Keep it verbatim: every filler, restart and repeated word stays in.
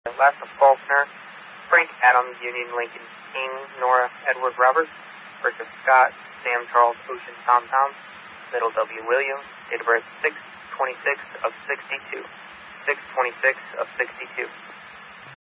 Lassa Faulkner, Frank Adams, Union Lincoln King, Nora Edward Roberts, versus Scott Sam Charles Ocean Tom Tom, Middle W Williams, date of birth six twenty-six of sixty-two, six twenty-six of sixty-two.